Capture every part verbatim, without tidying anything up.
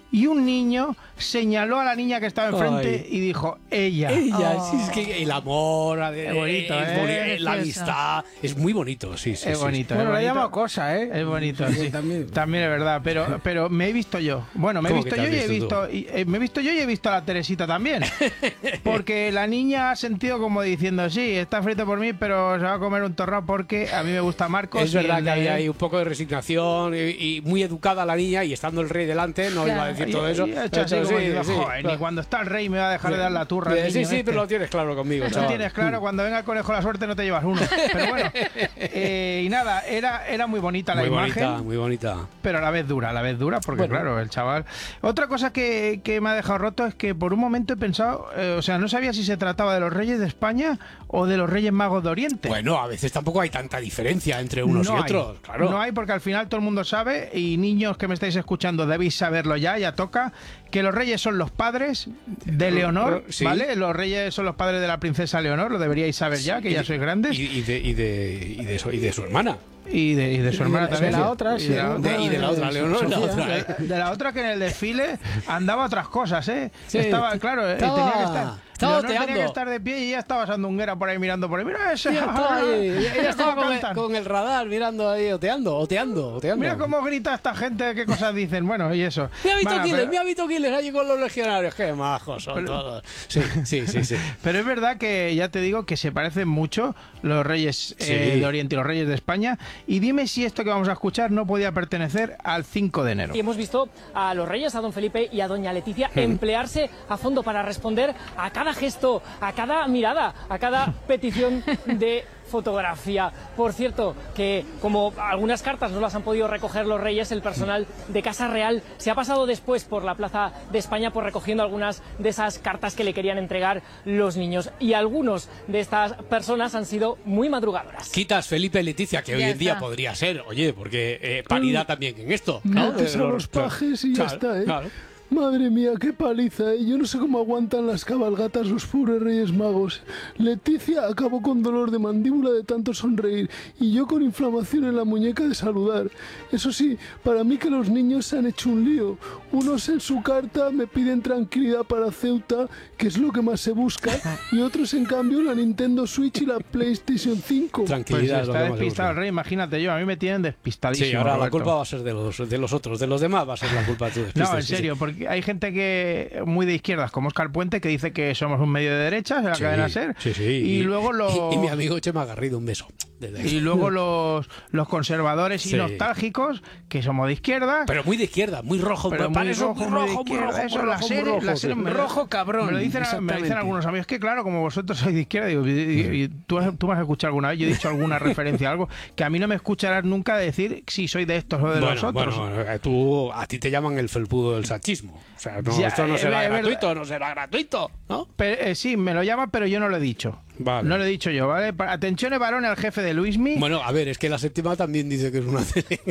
y un niño señaló a la niña que estaba enfrente Ay. y dijo, ella. Ella, Oh. sí, es que el amor, Es bonito, es ¿eh? boni- la amistad, es muy bonito, sí, sí. Es sí, bonito. Bueno, es le ha bonito. llamado cosa, ¿eh? Es bonito, sí. También. También es verdad, pero, pero me he visto yo. Bueno, me he ¿Cómo visto que te yo has y he visto visto, y, eh, me he visto yo y he visto a la Teresita también. Porque la niña ha sentido como diciendo, sí, está frito por mí, pero se va a comer un torrado porque a mí me gusta Marcos. Es y verdad el que hay, de- hay un poco de resignación y, y muy educada la niña, y estando el rey delante no iba a decir Y- todo eso. y ha hecho así Pero como sí, diciendo, sí, "Joder, claro. ni cuando está el rey me va a dejar de dar la turra. al Sí, niño sí, este". pero lo tienes claro conmigo, Lo chaval. tienes claro, cuando venga el conejo la suerte no te llevas uno. Pero bueno, eh, y nada, era, era muy bonita la Muy imagen. bonita, muy bonita. Pero a la vez dura, a la vez dura, porque Bueno. claro, el chaval... Otra cosa que, que me ha dejado roto es que por un momento he pensado, eh, o sea, no sabía si se trataba de los Reyes de España o de los Reyes Magos de Oriente. Bueno, a veces tampoco hay tanta diferencia entre unos no y hay, otros, claro. No hay, porque al final todo el mundo sabe, y niños que me estáis escuchando debéis saberlo ya, ya toca, que los reyes son los padres de Leonor, Sí. ¿vale? Los reyes son los padres de la princesa Leonor, lo deberíais saber ya, que Y ya de- sois grandes. Y, y de, y, de, y, de su, y de su hermana. Y de, y de su Y hermana de- también. de la sí. otra, Y sí, de la ¿no? otra. De- y de la otra, Leonor, la Sofía. otra, ¿eh? De la otra, que en el desfile andaba otras cosas, ¿eh? Sí. Estaba, claro, eh, Estaba- tenía que estar... estaba Leonor tenía oteando. que estar de pie y ella estaba sandunguera por ahí mirando por ahí. Mira ese. Ella estaba, ahí, ella- ella estaba con, el, cantando. con el radar mirando ahí, oteando, oteando, oteando. Mira cómo grita esta gente, qué cosas dicen. Bueno, y eso. Me ha visto Bueno, Quiles, pero- me ha visto Quiles allí con los legionarios. Qué majos son todos. Sí, sí, sí, sí. Pero es verdad que ya te digo que se parecen mucho los reyes eh, Sí. de Oriente y los reyes de España. Y dime si esto que vamos a escuchar no podía pertenecer al cinco de enero. Y hemos visto a los reyes, a don Felipe y a doña Leticia, emplearse a fondo para responder a cada gesto, a cada mirada, a cada petición de fotografía. Por cierto, que como algunas cartas no las han podido recoger los reyes, el personal de Casa Real se ha pasado después por la Plaza de España por recogiendo algunas de esas cartas que le querían entregar los niños. Y algunos de estas personas han sido muy madrugadoras. Quitas Felipe y Leticia, que hoy Ya en día está. podría ser, oye, porque eh, paridad también en esto. Metes Eh, a los pajes y ya claro, está, ¿eh? claro. Madre mía, qué paliza, ¿eh? Yo no sé cómo aguantan las cabalgatas los pobres Reyes Magos. Leticia acabó con dolor de mandíbula de tanto sonreír y yo con inflamación en la muñeca de saludar. Eso sí, para mí que los niños se han hecho un lío. Unos en su carta me piden tranquilidad para Ceuta, que es lo que más se busca, y otros en cambio la Nintendo Switch y la PlayStation cinco. Pues Tranquilidad. es lo está que más despistado el gusta. rey, imagínate yo. A mí me tienen despistadísimo. Sí, ahora la Roberto. culpa va a ser de los, de los otros, de los demás va a ser la culpa de tu despiste. No, en sí, sí. serio, porque hay gente que muy de izquierdas, como Óscar Puente, que dice que somos un medio de derechas en la Sí, cadena SER. sí, sí. Y, luego los Y, y mi amigo Chema Garrido, un beso. Desde aquí. y luego los, los conservadores y Sí. nostálgicos, que somos de izquierda. Pero muy de izquierda, muy rojo. Pero para muy eso, rojo, muy muy de rojo, muy izquierda. rojo, Eso, muy la rojo, serie- muy rojo, la serie sí. me- Rojo cabrón, Me lo dicen, me lo dicen exactamente. algunos amigos. Es que claro, como vosotros sois de izquierda, digo, y, y- y tú, has- tú me has escuchado alguna vez, yo he dicho alguna referencia a algo, que a mí no me escucharás nunca decir si soy de estos o de los Bueno, otros. bueno, bueno, eh, tú, a ti te llaman el felpudo del sachismo. O sea, no, Ya, esto no es será verdad. gratuito, no será gratuito, ¿no? Pero, eh, sí, me lo llama, pero yo no lo he dicho. Vale. No lo he dicho yo, ¿vale? Pa- Atención, varón, al jefe de Luismi. Bueno, a ver, es que la séptima también dice que es una tele.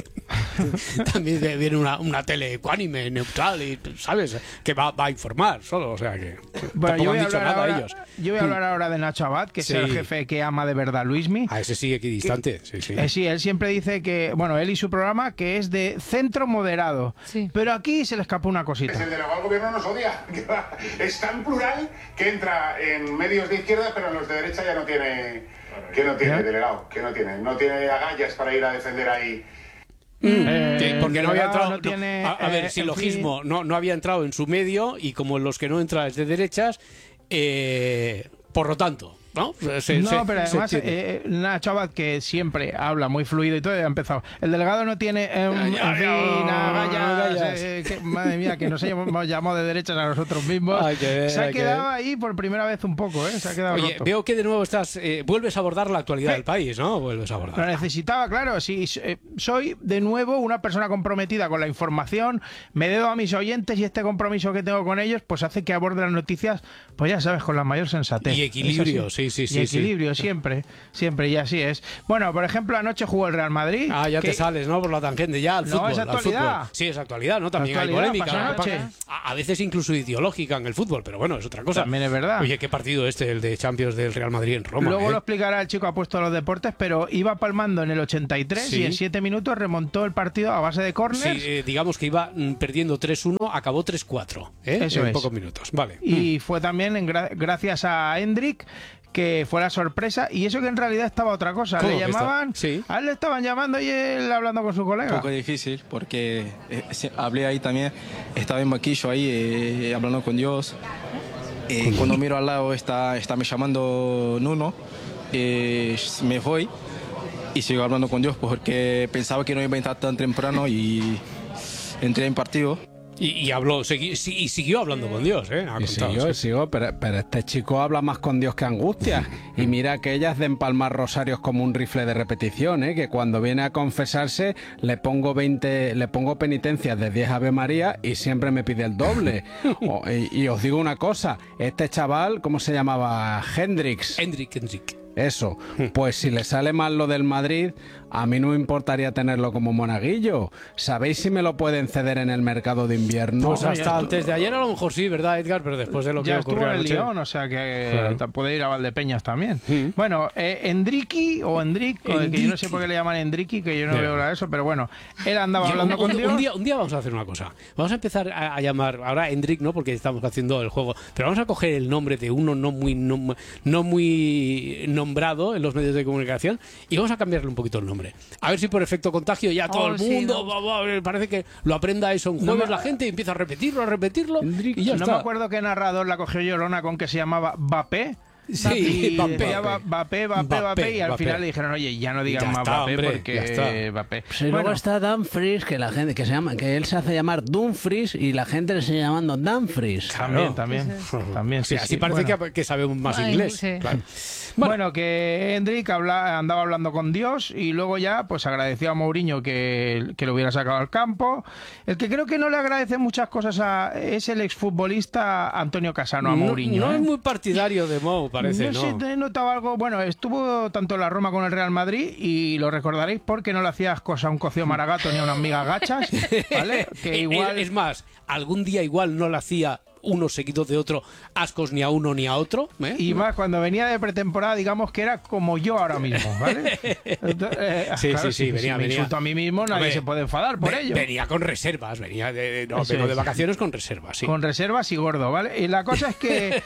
También viene una, una tele ecuánime, neutral, y ¿sabes? Que va, va a informar solo, o sea que. Bueno, tampoco yo voy, han a dicho hablar nada ahora, ellos. yo voy a hablar ahora de Nacho Abad, que Sí. es el jefe que ama de verdad a Luismi. A ese sí equidistante, sí, sí. Eh, sí, él siempre dice que, bueno, él y su programa, que es de centro moderado. Sí. Pero aquí se le escapó una Es cosita. el delegado del gobierno nos odia. que va- Es tan plural que entra en medios de izquierda, pero en los de derecha ya no tiene, que no tiene ¿Ya? delegado, que no tiene, no tiene agallas para ir a defender ahí. Eh, Sí, porque no había delegado entrado. no no, tiene, a, a ver, eh, silogismo, no, no había entrado en su medio y como los que no entran es de derechas, eh, por lo tanto, ¿no? Se- No, se- pero se además, entiende. eh, Nacho Abad, que siempre habla muy fluido y todo, ya ha empezado. El delegado no tiene, eh, en Ya, ya, fin, ya, agallas, agallas. eh, que- madre mía, que nos hemos llamado de derechas a nosotros mismos. Hay que ver, se ha hay que quedado ver. ahí por primera vez un poco, ¿eh? Se ha quedado Oye, roto. veo que de nuevo estás, eh, vuelves a abordar la actualidad Sí. del país, ¿no? Vuelves a Lo abordar. necesitaba, claro. Sí, eh, soy de nuevo una persona comprometida con la información, me debo a mis oyentes y este compromiso que tengo con ellos, pues hace que aborde las noticias, pues ya sabes, con la mayor sensatez. Y equilibrio, Eso sí. sí, sí, y sí, equilibrio sí. siempre, siempre, y así es. Bueno, por ejemplo, anoche jugó el Real Madrid. Ah, ya que... te sales, ¿no? Por la tangente, ya al No, fútbol. es al actualidad. fútbol. Sí, es actualidad, ¿no? También hay Actualidad, polémica. pasó anoche. A, a veces incluso ideológica en el fútbol, pero bueno, es otra cosa. También es verdad. Oye, qué partido este, el de Champions del Real Madrid en Roma. Luego ¿eh? lo explicará el chico apuesto a los deportes, pero iba palmando en el ochenta y tres Sí. y en siete minutos remontó el partido a base de córners. Sí, eh, digamos que iba mm, perdiendo tres uno, acabó tres cuatro, ¿eh? Eso en es. pocos minutos. Vale. Y fue también en gra- gracias a Hendrik, que fue la sorpresa, y eso que en realidad estaba otra cosa. ¿Cómo Le que está? llamaban, Sí. a él le estaban llamando y él hablando con su Un colega. poco difícil porque eh, se- hablé ahí también, estaba en banquillo ahí eh, hablando con Dios. Eh, cuando miro al lado está, está me llamando Nuno, eh, me voy y sigo hablando con Dios porque pensaba que no iba a entrar tan temprano y entré en partido. Y, y habló, segui- si- y siguió hablando con Dios, ¿eh? Ha Y contado, siguió, sí. y siguió, pero, pero este chico habla más con Dios que angustia. Y mira que ellas de empalmar rosarios como un rifle de repetición, ¿eh? Que cuando viene a confesarse le pongo veinte, le pongo penitencias de diez Ave María y siempre me pide el doble. O- y, y os digo una cosa, este chaval, ¿cómo se llamaba? Hendrix. Hendrik, Hendrik. Eso, pues si le sale mal lo del Madrid, a mí no me importaría tenerlo como monaguillo. ¿Sabéis si me lo pueden ceder en el mercado de invierno? Pues ya hasta estuvo. antes de ayer a lo mejor sí, ¿verdad, Edgar? Pero después de lo que Ya estuvo ocurrió en el anoche. Lyon, o sea que Claro. ta- puede ir a Valdepeñas también. Sí. Bueno, eh, Endriki o Endrik, o que yo no sé por qué le llaman Endriki, que yo no Bien. veo nada de eso, pero bueno, él andaba Yo- hablando un, con un- Dios. un día, un día vamos a hacer una cosa. Vamos a empezar a, a llamar, ahora Hendrik, ¿no? Porque estamos haciendo el juego, pero vamos a coger el nombre de uno no muy, no, no muy nombrado en los medios de comunicación y vamos a cambiarle un poquito el nombre. A ver si por efecto contagio ya todo Oh, el sí, mundo, no. va- va- parece que lo aprenda eso un No jueves me- la gente y empieza a repetirlo, a repetirlo y ya no está. me acuerdo qué narrador la cogió Llorona con que se llamaba Bapé. Sí, y Mbappé. decía Ba- Mbappé, Mbappé, Mbappé, Mbappé, y al Mbappé. final le dijeron, oye, ya no digan Ya más está, Mbappé hombre, porque ya está. Mbappé. Sí, luego Bueno, está Dumfries, que la gente que se llama, que él se hace llamar Dumfries y la gente le sigue llamando Dumfries. también, Claro. también, también, sí, Sí, así sí. parece Bueno. que, que sabe más Ay, inglés. sí. Claro. Bueno, que Hendrik habla- andaba hablando con Dios y luego ya pues agradeció a Mourinho que, que lo hubiera sacado al campo. El que creo que no le agradece muchas cosas a, es el exfutbolista Antonio Casano a No- Mourinho. No, ¿eh? es muy partidario de Mou, parece, no ¿no? sé, he notado algo. Bueno, estuvo tanto en la Roma como en el Real Madrid y lo recordaréis porque no le hacías cosa a un cocido maragato ni a unas migas gachas, ¿vale? Que Eh, igual... Es más, algún día igual no le hacía uno seguido de otro ascos ni a uno ni a otro. ¿eh? Y más, cuando venía de pretemporada, digamos que era como yo ahora mismo, ¿vale? Entonces, eh, Sí, claro, sí, sí, si- venía, si me venía. insulto a mí mismo, nadie Hombre, se puede enfadar por Ve- ello. Venía con reservas, venía de, no, Eso vengo de es. vacaciones con reservas, sí. Con reservas y gordo, ¿vale? Y la cosa es que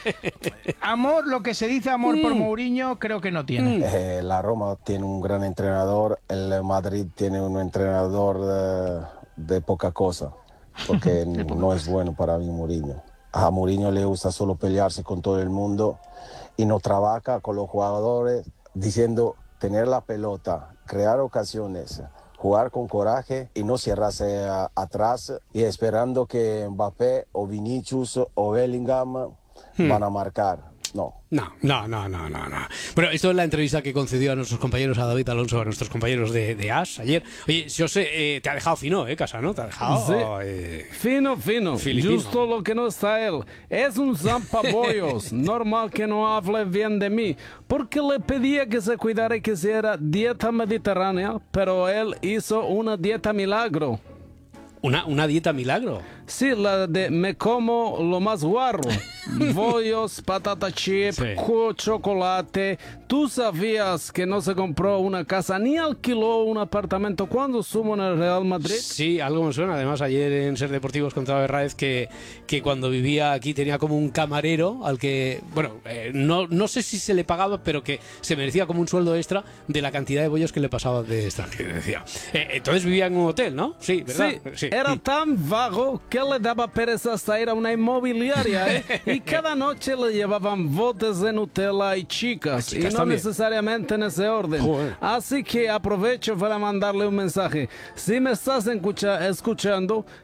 amor, lo que se dice amor Mm. por Mourinho, creo que no tiene. Eh, la Roma tiene un gran entrenador, el Madrid tiene un entrenador de, de poca cosa, porque no es bueno para mí Mourinho. A Mourinho le gusta solo pelearse con todo el mundo y no trabaja con los jugadores diciendo tener la pelota, crear ocasiones, jugar con coraje y no cerrarse a- atrás y esperando que Mbappé o Vinicius o Bellingham van a marcar. No. No, no, no, no, no, no. Bueno, esto es la entrevista que concedió a nuestros compañeros, a David Alonso, a nuestros compañeros de, de As ayer. Oye, yo sé, eh, te ha dejado fino, ¿eh, Casano? Te ha dejado... Sí. eh, Fino, fino, Filipino. justo lo que no está él. Es un zampabollos. Normal que no hable bien de mí, porque le pedía que se cuidara y que hiciera dieta mediterránea, pero él hizo una dieta milagro. una, una dieta milagro. Sí, la de me como lo más guarro. Bollos, patata chip, Sí. cu- chocolate. ¿Tú sabías que no se compró una casa ni alquiló un apartamento cuando estuvo en el Real Madrid? Sí, algo me suena. Además, ayer en Ser Deportivos contaba Herráez que, que cuando vivía aquí tenía como un camarero al que, bueno, eh, no, no sé si se le pagaba, pero que se merecía como un sueldo extra de la cantidad de bollos que le pasaba de extranjero. Decía. Eh, entonces vivía en un hotel, ¿no? Sí, ¿verdad? Sí, era tan vago que le daba pereza hasta ir a una inmobiliaria, ¿eh? Y cada noche le llevaban botes de Nutella y chicas, Ah, chicas y no también. necesariamente en ese orden. Joder. Así que aprovecho para mandarle un mensaje. Si me estás escucha- escuchando,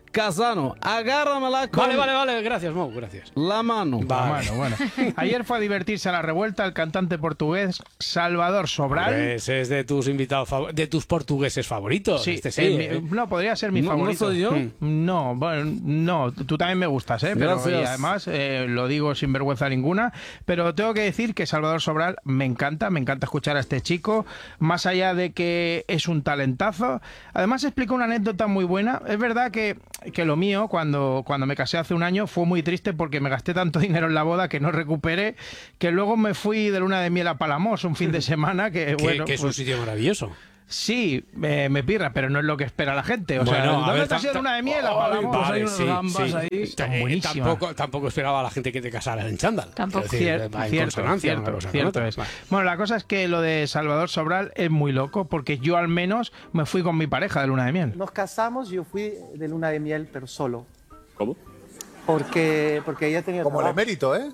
Casano, agárramela con Vale, vale, vale, gracias, Mo, gracias. la mano. Bueno, bueno. Ayer fue a divertirse a la revuelta el cantante portugués Salvador Sobral. Ese es de tus invitados, fav- de tus portugueses favoritos. Sí, este sí, eh, mi- ¿eh? no, podría ser mi ¿No- no favorito. soy yo? Mm. No, bueno, no, tú también me gustas, ¿eh? Pero, Gracias. y además, eh, lo digo sin vergüenza ninguna, pero tengo que decir que Salvador Sobral me encanta, me encanta escuchar a este chico, más allá de que es un talentazo. Además, explicó una anécdota muy buena. Es verdad que, que lo mío, cuando, cuando me casé hace un año, fue muy triste porque me gasté tanto dinero en la boda que no recuperé, que luego me fui de luna de miel a Palamos un fin de semana, que Que, bueno... que es un pues, sitio maravilloso. sí, eh, me pirra, pero no es lo que espera la gente. O sea, Bueno, a ¿dónde ver, te has ido tam- de luna de miel a Ay, Palamos? vale, hay unas sí, gambas sí. ahí. Están Eh, buenísimas. tampoco, tampoco esperaba a la gente que te casara en chándal. Tampoco. Quiero decir, Cier- va en cierto, consonancia una cierto, cosa con cierto otra. es. Vale. Bueno, la cosa es que lo de Salvador Sobral es muy loco porque yo al menos me fui con mi pareja de luna de miel. Nos casamos, yo fui de luna de miel, pero solo. ¿Cómo? Porque, porque ella tenía Como el trabajo. emérito, ¿eh?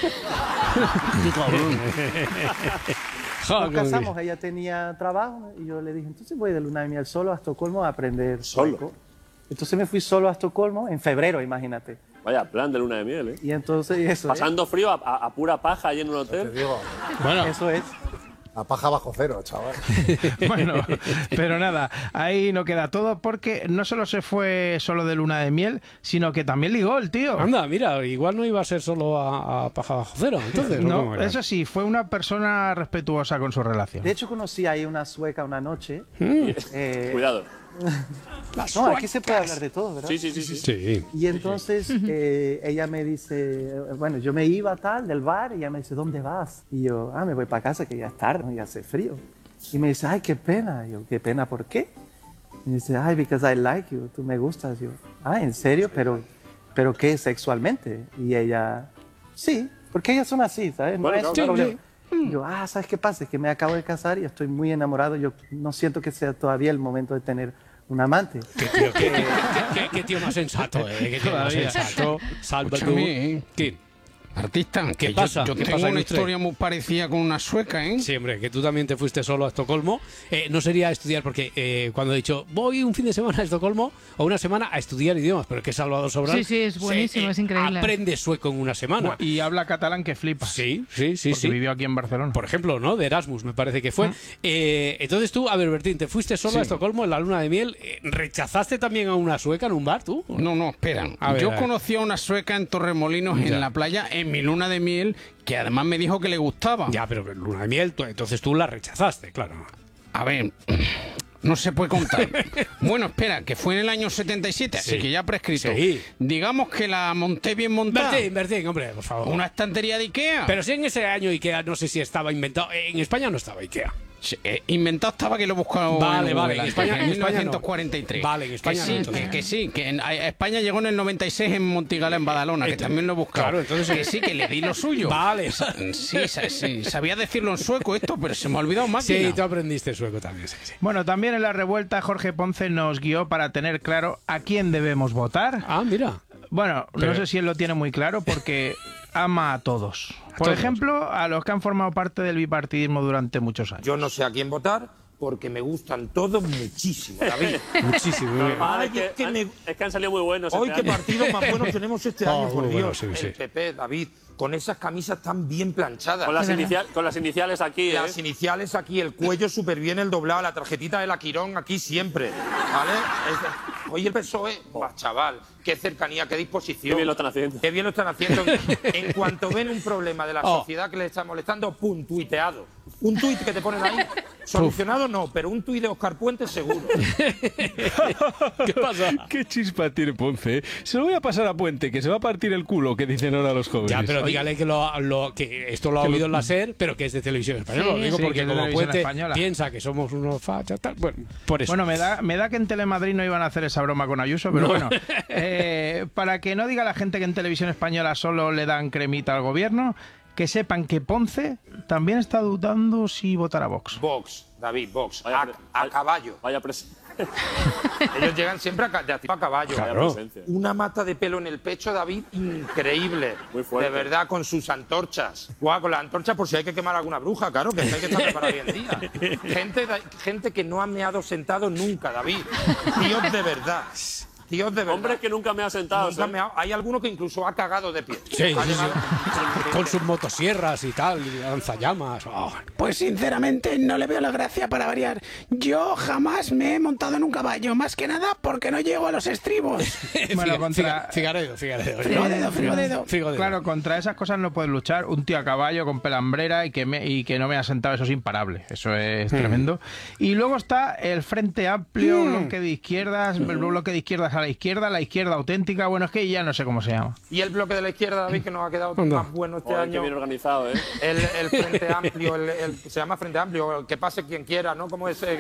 Nos casamos, ella tenía trabajo y yo le dije, entonces voy de luna de miel solo a Estocolmo a aprender ¿Solo? sueco. Entonces me fui solo a Estocolmo en febrero, imagínate. Vaya, plan de luna de miel, ¿eh? Y entonces eso, ¿eh? Pasando frío a, a- a pura paja ahí en un Te hotel. digo, Bueno, Eso es. a paja bajo cero, chaval. Bueno, pero nada, ahí no queda todo porque no solo se fue solo de luna de miel, sino que también ligó el tío. anda, mira, igual no iba a ser solo a, a paja bajo cero, entonces. ¿o cómo No, era? eso sí, fue una persona respetuosa con su relación. De hecho, conocí ahí una sueca una noche. Mm. Eh, Cuidado. no, aquí se puede hablar de todo, ¿verdad? Sí, sí, sí, sí. Sí. Y entonces eh, ella me dice, eh, bueno, yo me iba tal del bar y ella me dice, ¿dónde vas? Y yo, ah, me voy para casa que ya es tarde, ¿no? Ya hace frío. Y me dice, ay, qué pena. Y yo, ¿qué pena por qué? Y me dice, ay, because I like you, tú me gustas. Y yo, ah, ¿en serio? ¿Pero, pero qué, sexualmente? Y ella, sí, porque ellas son así, ¿sabes? No Bueno, es claro, un claro. problema. Y yo, ah, ¿sabes qué pasa? Es que me acabo de casar y estoy muy enamorado. Yo no siento que sea todavía el momento de tener un amante. Qué tío, qué, qué- qué- qué tío más sensato, eh. Qué tío más Todavía. sensato. Salva tú. Escúchame, ¿Qué? Artista, ¿Qué que yo- pasa? Yo, ¿Qué tengo pasa, una ilustre? historia muy parecida con una sueca, ¿eh? Sí, hombre, que tú también te fuiste solo a Estocolmo. Eh, no sería a estudiar, porque eh, cuando he dicho voy un fin de semana a Estocolmo o una semana a estudiar idiomas, pero es que Salvador Sobral Sí, sí, es buenísimo, se, eh, es increíble. aprende sueco en una semana. Y habla catalán que flipa. Sí, sí, sí, porque sí. vivió aquí en Barcelona. Por ejemplo, ¿no? De Erasmus, me parece que fue. Eh, entonces tú, a ver, Bertín, te fuiste solo Sí. a Estocolmo en la luna de miel. Eh, ¿Rechazaste también a una sueca en un bar, tú? No, no, espera. A ver, Yo a ver. conocí a una sueca en Torremolinos, Ya. en la playa, en mi luna de miel, que además me dijo que le gustaba. Ya, pero luna de miel, tú- entonces tú la rechazaste, claro. A ver, no se puede contar. Bueno, espera, que fue en el año setenta y siete, Sí. así que ya prescrito. Sí. Digamos que la monté bien montada. Bertín, Bertín, hombre, por favor. Una estantería de Ikea. Pero si en ese año Ikea no sé si estaba inventado. En España no estaba Ikea. Sí, eh, inventado estaba que lo he buscado Vale, en vale, Google en España- antes, en España no. mil novecientos cuarenta y tres. Vale, en España que no, sí, entonces. que, que sí, que en, a España llegó en el noventa y seis en Montigala, en Badalona, que Entonces- también lo he buscado. claro, entonces- que sí, que le di lo suyo. Vale. Sí, sa- sí, sabía decirlo en sueco esto, pero se me ha olvidado máquina. Sí, tú aprendiste sueco también, sí, sí. Bueno, también en la revuelta Jorge Ponce nos guió para tener claro a quién debemos votar. Ah, mira. Bueno, Pero- no sé si él lo tiene muy claro porque ama a todos. Por todos. ejemplo, a los que han formado parte del bipartidismo durante muchos años. Yo no sé a quién votar porque me gustan todos muchísimo, David. Muchísimo. muy bien. Normal, Ay, es, que es que han, me- es que han salido muy buenos. Hoy este qué año. partidos más buenos tenemos este Oh, año, por muy Dios. bueno, sí, sí. El P P, David, con esas camisas tan bien planchadas. Con las, Es verdad. inicial- con las iniciales aquí, ¿eh? Las iniciales aquí, el cuello súper bien el doblado, la tarjetita de la Quirón aquí siempre, ¿vale? Es- Oye, el P S O E, bah, chaval, qué cercanía, qué disposición. Qué bien lo están haciendo. Qué bien lo están haciendo. En cuanto ven un problema de la Oh. sociedad que les está molestando, pum, tuiteado. Un tuit que te ponen ahí, solucionado no, pero un tuit de Oscar Puente seguro. ¿Qué pasa? ¿Qué chispa tiene Ponce? Se lo voy a pasar a Puente, que se va a partir el culo, que dicen ahora los jóvenes. Ya, pero dígale que, lo, lo- que esto lo ha Que lo- oído en la SER, pero que es de televisión española. Sí. Lo digo Sí, que porque es de como televisión Puente española. piensa que somos unos fachas, tal. Bueno, por eso. Bueno, me da, me da que en Telemadrid no iban a hacer esa broma con Ayuso, pero No. bueno. Eh, para que no diga la gente que en televisión española solo le dan cremita al gobierno, que sepan que Ponce también está dudando si votar a Vox. Vox, David, Vox, Vaya a, pre- a caballo. Vaya pres- Ellos llegan siempre a, ca- de a a caballo. vaya Claro. presencia. Una mata de pelo en el pecho, David, increíble. Muy fuerte. De verdad, con sus antorchas. Guau, con las antorchas por si hay que quemar alguna bruja, claro, que hay que estar preparado hoy en día. Gente, da- gente que no ha meado sentado nunca, David. Tíos de verdad. tíos de verdad. Hombres que nunca me ha sentado. Nunca ¿eh? me ha- hay alguno que incluso ha cagado de pie. Sí, Ha sí, llegado- sí. Con sus motosierras y tal, y lanzallamas. Oh. Pues sinceramente no le veo la gracia para variar. Yo jamás me he montado en un caballo, más que nada porque no llego a los estribos. Bueno, contra... Figaredo, Figaredo. Frigodedo, frigodedo. Figaredo. Claro, contra esas cosas no puedes luchar. Un tío a caballo con pelambrera y que, me, y que no me ha sentado, eso es imparable. Eso es Mm. tremendo. Y luego está el Frente Amplio, Mm. bloque de izquierdas, el bloque de izquierdas a la izquierda, la izquierda auténtica. Bueno, es que ya no sé cómo se llama. Y el bloque de la izquierda, David, que nos ha quedado más bueno este Joder, qué año. bien organizado, ¿eh? El, el Frente Amplio, el, el- se llama Frente Amplio, el que pase quien quiera, ¿no? Como ese.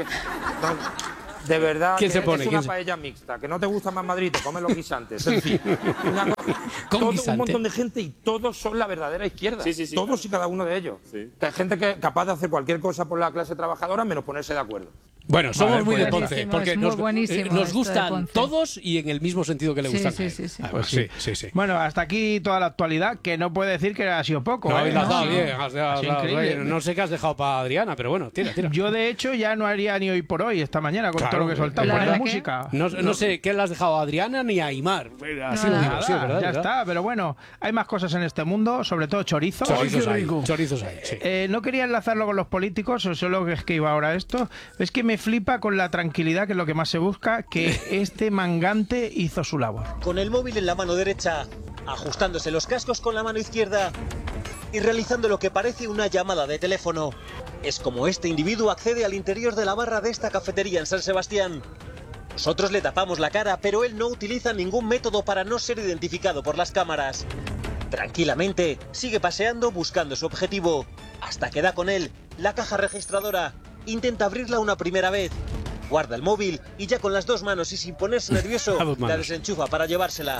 no, de verdad, ¿Quién que se es pone? una ¿Quién se- paella mixta. Que no te gusta más Madrid, te comes los guisantes. En fin, una cosa- Con todo- guisante. un montón de gente y todos son la verdadera izquierda. Sí, sí, sí, todos claro. y cada uno de ellos. Sí. Que hay gente que es capaz de hacer cualquier cosa por la clase trabajadora menos ponerse de acuerdo. Bueno, somos Vale, muy de pues- Ponce, Buenísimo, porque es muy nos, buenísimo eh, nos esto de gustan Ponce. todos y en el mismo sentido que le Sí, gustan sí, a él. sí, sí. Ah, Pues sí, sí, sí. Bueno, hasta aquí toda la actualidad, que no puede decir que ha sido poco. No, ¿eh? y la has dado No, bien, no. has dado- Ha sido has dado increíble. bien. No sé qué has dejado para Adriana, pero bueno, tira, tira. Yo, de hecho, ya no haría ni hoy por hoy, esta mañana, con Claro, todo lo que he soltado. ¿la Poner verdad que? música. No, no sé qué le has dejado a Adriana ni a Aymar. Así lo Nada. digo, sí, Nada, ¿verdad? ya ¿verdad? está, pero bueno, hay más cosas en este mundo, sobre todo chorizos. Chorizos hay, chorizos hay, sí. Eh, no quería enlazarlo con los políticos, o solo que es que iba ahora esto. Es que me flipa con la tranquilidad, que es lo que más se busca, que este mangante hizo su labor. Con el móvil en la mano derecha, ajustándose los cascos con la mano izquierda y realizando lo que parece una llamada de teléfono. Es como este individuo accede al interior de la barra de esta cafetería en San Sebastián. Nosotros le tapamos la cara, pero él no utiliza ningún método para no ser identificado por las cámaras. Tranquilamente, sigue paseando buscando su objetivo, hasta que da con él, la caja registradora. Intenta abrirla una primera vez. Guarda el móvil y ya con las dos manos y sin ponerse nervioso, A dos manos. la desenchufa para llevársela.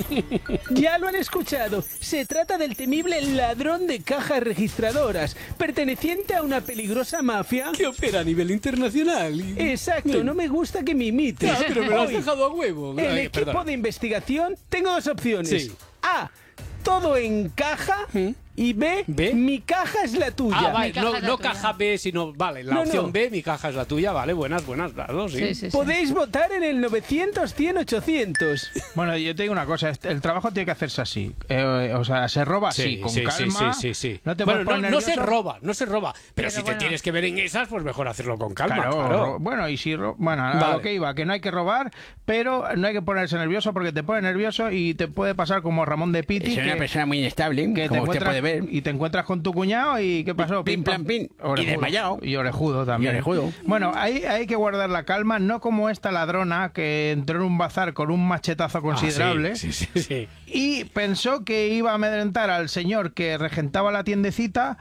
Ya lo han escuchado. Se trata del temible ladrón de cajas registradoras, perteneciente a una peligrosa mafia. Que opera a nivel internacional. Exacto, no me gusta que me imites. Ah, pero me lo has Hoy, dejado a huevo. En Ay, equipo perdona. de investigación tengo dos opciones. Sí. A. Todo encaja. Y B, ¿B? mi caja es la tuya. Ah, vale, caja no, es la no tuya. caja B, sino, vale, la No, opción no. B, mi caja es la tuya, vale, buenas, buenas, claro, sí. Sí, sí, sí. Podéis votar en el novecientos, cien, ochocientos. Bueno, yo te digo una cosa, este- el trabajo tiene que hacerse así. Eh, o sea, se roba así, Sí, con sí, sí, calma. sí, sí, sí. No te bueno, puedes no, poner no se nervioso. roba, no se roba. Pero, Pero si bueno. te tienes que ver en esas, pues mejor hacerlo con calma. Claro, Claro, ro- bueno, y si ro- bueno, a Vale. lo que iba, que no hay que robar, pero no hay que ponerse nervioso porque te pone nervioso y te puede pasar como Ramón de Piti, Es una que, persona muy inestable, que te como usted encuentras puede ver. y te encuentras con tu cuñado y ¿qué pasó? Pim, plam, pim. Y desmayado. Y orejudo también. Y orejudo. Bueno, hay, hay que guardar la calma, no como esta ladrona que entró en un bazar con un machetazo considerable. Ah, sí, sí, sí, sí. Y pensó que iba a amedrentar al señor que regentaba la tiendecita,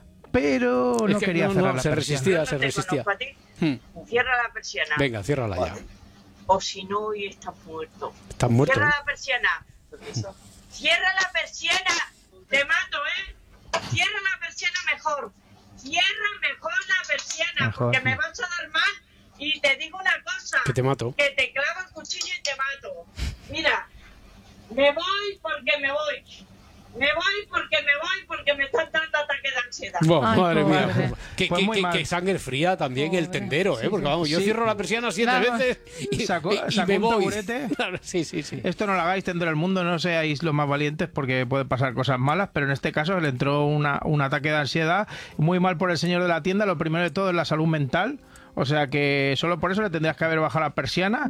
pero no Es que quería no, cerrar no, la se persiana. resistía, se resistía. Hmm. Cierra la persiana. Venga, ciérrala ya. O si no, y estás muerto. Estás muerto, Cierra ¿eh? la persiana. Cierra la persiana. Te mato, ¿eh? Cierra la persiana mejor. Cierra mejor la persiana, Mejor, porque sí. me vas a dar mal. Y te digo una cosa. Que te mato. Que te clavo el cuchillo y te mato. Mira, me voy porque me voy. Me voy porque me voy porque me están dando ataques de ansiedad. Buah, Ay, madre pobre. mía. Que, Pues que- muy que- mal. que sangre fría también el Pobre. tendero, ¿eh? Sí, Porque sí. vamos, yo Sí. cierro la persiana siete Vamos. veces y, Sacó- y- y sacó me un voy. taburete. Claro, sí, sí, sí. Esto no lo hagáis, tendrá el mundo, no seáis los más valientes porque puede pasar cosas malas, pero en este caso le entró una, un ataque de ansiedad, muy mal por el señor de la tienda, lo primero de todo es la salud mental, o sea que solo por eso le tendrías que haber bajado la persiana.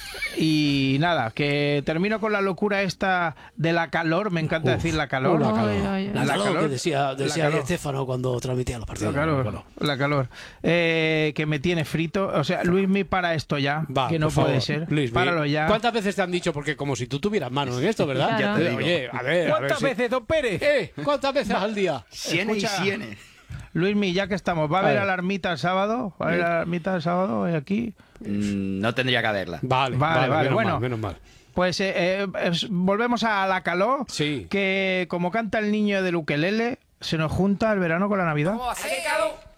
Y nada, que termino con la locura esta de la calor, me encanta Uf, decir la calor. la calor. Ay, ay, ay. La, La calor, calor. que decía, La decía calor. Estefano cuando transmitía los partidos. La calor, Bueno, la calor. Eh, que me tiene frito. O sea, Luismi, para esto ya, va, que no por puede favor. ser. Luis, Páralo ya. ¿Cuántas veces te han dicho? Porque como si tú tuvieras mano en esto, ¿verdad? Claro. Ya te digo. Oye, a ver, a ver. ¿Cuántas si- veces, don Pérez? Eh, ¿cuántas veces al día? Cienes y Escucha. cienes. Luismi, ya que estamos, ¿va a A haber ver. a la ermita el sábado? ¿Va a haber a la ermita el sábado eh, aquí? Mm, no tendría que haberla. Vale, Vale, vale, vale, menos bueno. mal, menos mal. Pues eh, eh, es- volvemos a la calor, Sí. que como canta el niño del ukelele, se nos junta el verano con la Navidad. ¿Cómo va a ser?